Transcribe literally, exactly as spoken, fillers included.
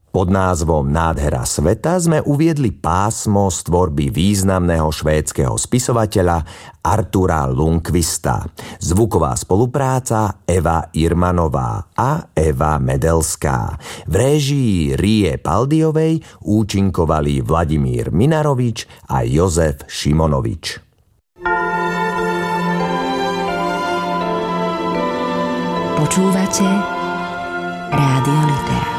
Pod názvom Nádhera sveta sme uviedli pásmo z tvorby významného švédskeho spisovateľa Artura Lundqvista. Zvuková spolupráca Eva Irmanová a Eva Medelská. V réžii Rie Paldiovej účinkovali Vladimír Minarovič a Jozef Šimonovič. Počúvate Rádio Litera.